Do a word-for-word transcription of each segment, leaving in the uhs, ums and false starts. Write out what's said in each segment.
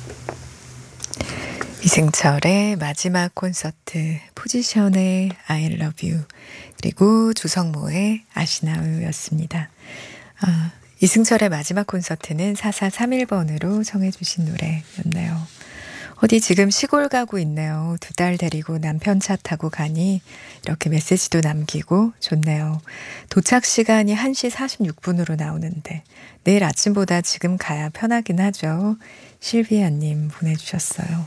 이승철의 마지막 콘서트, 포지션의 I love you, 그리고 조성모의 아시나우였습니다. 아, 이승철의 마지막 콘서트는 사사삼일 번으로 정해주신 노래였네요. 어디 지금 시골 가고 있네요. 두 달 데리고 남편 차 타고 가니 이렇게 메시지도 남기고 좋네요. 도착 시간이 한 시 사십육 분으로 나오는데 내일 아침보다 지금 가야 편하긴 하죠. 실비아님 보내주셨어요.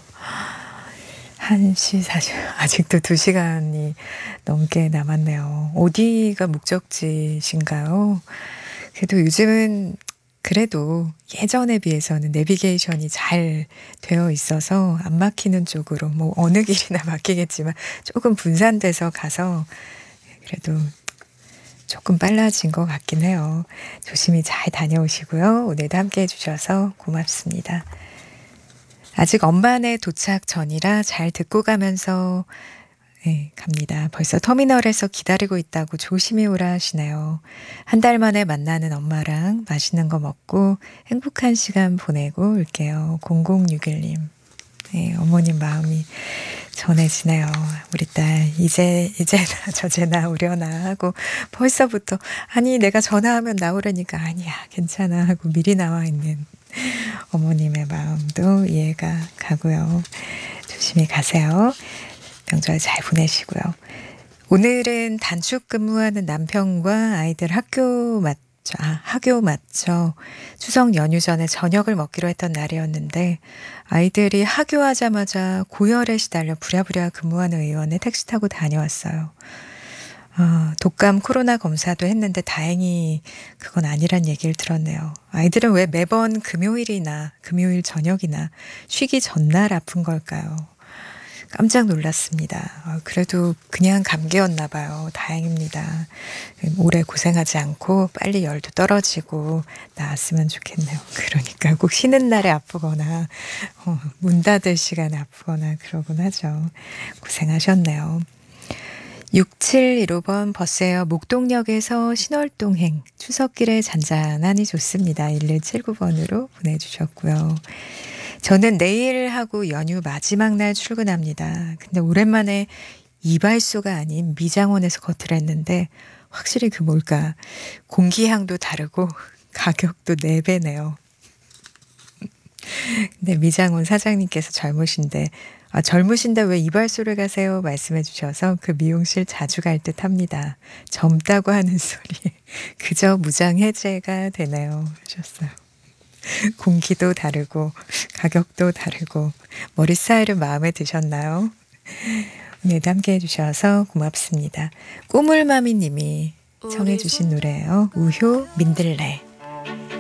한 시 사십, 아직도 두 시간이 넘게 남았네요. 어디가 목적지신가요? 그래도 요즘은 그래도 예전에 비해서는 내비게이션이 잘 되어 있어서 안 막히는 쪽으로, 뭐 어느 길이나 막히겠지만 조금 분산돼서 가서 그래도 조금 빨라진 것 같긴 해요. 조심히 잘 다녀오시고요. 오늘도 함께 해주셔서 고맙습니다. 아직 엄마네 도착 전이라 잘 듣고 가면서 네, 갑니다. 벌써 터미널에서 기다리고 있다고 조심히 오라 하시네요. 한 달 만에 만나는 엄마랑 맛있는 거 먹고 행복한 시간 보내고 올게요. 공공육일님. 네, 어머님 마음이 전해지네요. 우리 딸 이제 이제나 저제나 오려나 하고 벌써부터 아니 내가 전화하면 나오려니까 아니야 괜찮아 하고 미리 나와 있는 어머님의 마음도 이해가 가고요. 조심히 가세요. 명절 잘 보내시고요. 오늘은 단축 근무하는 남편과 아이들 학교 맞죠? 아, 학교 맞죠? 추석 연휴 전에 저녁을 먹기로 했던 날이었는데 아이들이 학교하자마자 고열에 시달려 부랴부랴 근무하는 의원에 택시 타고 다녀왔어요. 아, 독감 코로나 검사도 했는데 다행히 그건 아니란 얘기를 들었네요. 아이들은 왜 매번 금요일이나 금요일 저녁이나 쉬기 전날 아픈 걸까요? 깜짝 놀랐습니다. 그래도 그냥 감기였나 봐요. 다행입니다. 오래 고생하지 않고 빨리 열도 떨어지고 나았으면 좋겠네요. 그러니까 꼭 쉬는 날에 아프거나 어, 문 닫을 시간에 아프거나 그러곤 하죠. 고생하셨네요. 육칠일오 번 버스에요. 목동역에서 신월동행 추석길에 잔잔하니 좋습니다. 일일칠구 번으로 보내주셨고요. 저는 내일 하고 연휴 마지막 날 출근합니다. 근데 오랜만에 이발소가 아닌 미장원에서 커트를 했는데 확실히 그 뭘까 공기향도 다르고 가격도 네 배네요. 근데 미장원 사장님께서 젊으신데 아, 젊으신데 왜 이발소를 가세요? 말씀해 주셔서 그 미용실 자주 갈 듯 합니다. 젊다고 하는 소리 그저 무장해제가 되네요 하셨어요. 공기도 다르고 가격도 다르고 머리 스타일은 마음에 드셨나요? 오늘도 함께 해주셔서 고맙습니다. 꼬물마미 님이 청해 주신 노래예요. 우효 민들레.